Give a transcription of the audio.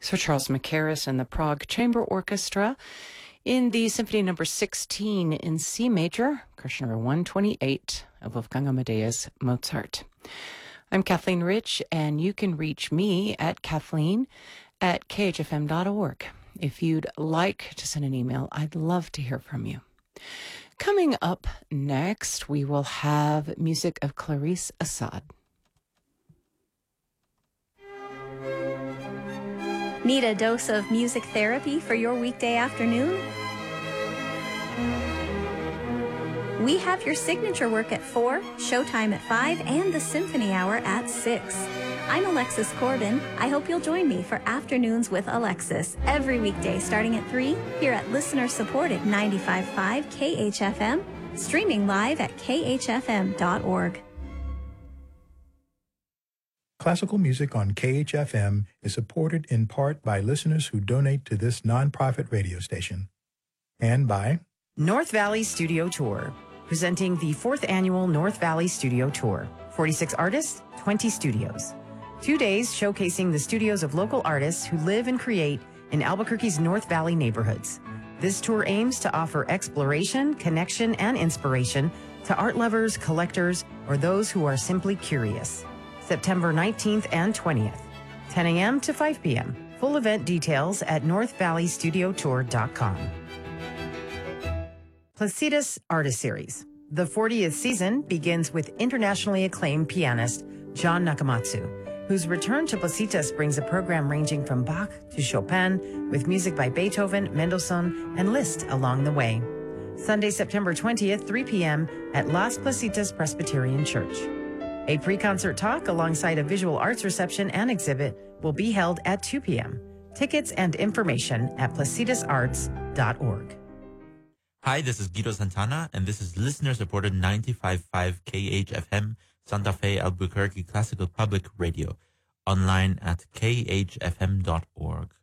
Sir Charles Mackerras and the Prague Chamber Orchestra in the Symphony No. 16 in C major, Concerto No. 128 of Wolfgang Amadeus Mozart. I'm Kathleen Rich, and you can reach me at kathleen@khfm.org. If you'd like to send an email, I'd love to hear from you. Coming up next, we will have music of Clarice Assad. Need a dose of music therapy for your weekday afternoon? We have your signature work at 4, showtime at 5, and the Symphony Hour at 6. I'm Alexis Corbin. I hope you'll join me for Afternoons with Alexis every weekday starting at 3 here at listener-supported 95.5 KHFM, streaming live at khfm.org. Classical music on KHFM is supported in part by listeners who donate to this nonprofit radio station. And by North Valley Studio Tour, presenting the 4th annual North Valley Studio Tour. 46 artists, 20 studios. 2 days showcasing the studios of local artists who live and create in Albuquerque's North Valley neighborhoods. This tour aims to offer exploration, connection, and inspiration to art lovers, collectors, or those who are simply curious. September 19th and 20th, 10 a.m. to 5 p.m. Full event details at northvalleystudiotour.com. Placitas Artist Series. The 40th season begins with internationally acclaimed pianist John Nakamatsu, whose return to Placitas brings a program ranging from Bach to Chopin, with music by Beethoven, Mendelssohn, and Liszt along the way. Sunday, September 20th, 3 p.m. at Las Placitas Presbyterian Church. A pre-concert talk alongside a visual arts reception and exhibit will be held at 2 p.m. Tickets and information at placitasarts.org. Hi, this is Guido Santana, and this is listener-supported 95.5 KHFM Santa Fe Albuquerque Classical Public Radio, online at khfm.org.